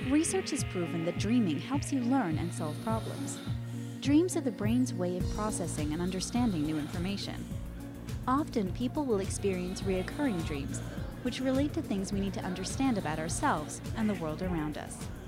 Research has proven that dreaming helps you learn and solve problems. Dreams are the brain's way of processing and understanding new information. Often, people will experience recurring dreams, which relate to things we need to understand about ourselves and the world around us.